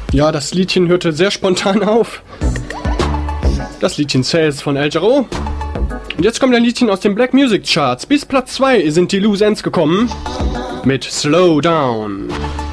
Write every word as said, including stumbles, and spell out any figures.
Ja, das Liedchen hörte sehr spontan auf. Das Liedchen Sales von El Jarreau. Und jetzt kommt ein Liedchen aus den Black Music Charts. Bis Platz zwei sind die Loose Ends gekommen mit Slow Down.